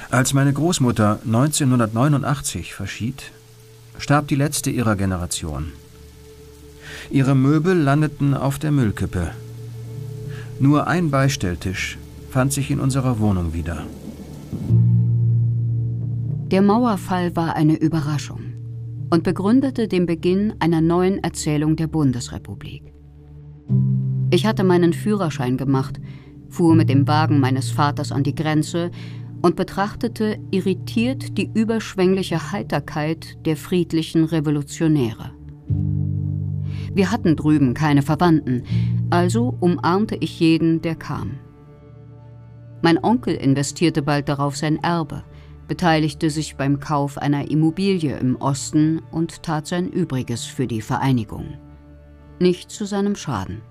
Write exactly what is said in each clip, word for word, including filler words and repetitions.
Als meine Großmutter neunzehnhundertneunundachtzig verschied, starb die letzte ihrer Generation. Ihre Möbel landeten auf der Müllkippe. Nur ein Beistelltisch fand sich in unserer Wohnung wieder. Der Mauerfall war eine Überraschung und begründete den Beginn einer neuen Erzählung der Bundesrepublik. Ich hatte meinen Führerschein gemacht, fuhr mit dem Wagen meines Vaters an die Grenze und betrachtete irritiert die überschwängliche Heiterkeit der friedlichen Revolutionäre. Wir hatten drüben keine Verwandten, also umarmte ich jeden, der kam. Mein Onkel investierte bald darauf sein Erbe, beteiligte sich beim Kauf einer Immobilie im Osten und tat sein Übriges für die Vereinigung. Nicht zu seinem Schaden.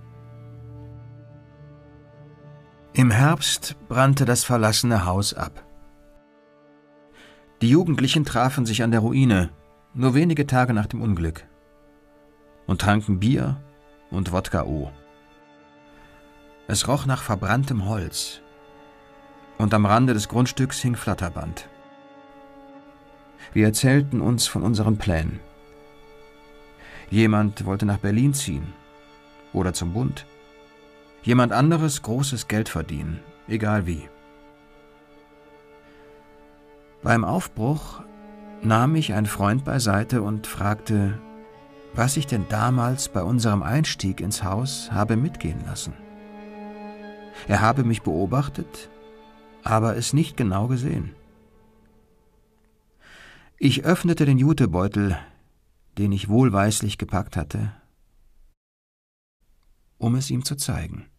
Im Herbst brannte das verlassene Haus ab. Die Jugendlichen trafen sich an der Ruine, nur wenige Tage nach dem Unglück, und tranken Bier und Wodka-O. Es roch nach verbranntem Holz, und am Rande des Grundstücks hing Flatterband. Wir erzählten uns von unseren Plänen. Jemand wollte nach Berlin ziehen oder zum Bund. Jemand anderes großes Geld verdienen, egal wie. Beim Aufbruch nahm mich ein Freund beiseite und fragte, was ich denn damals bei unserem Einstieg ins Haus habe mitgehen lassen. Er habe mich beobachtet, aber es nicht genau gesehen. Ich öffnete den Jutebeutel, den ich wohlweislich gepackt hatte, um es ihm zu zeigen.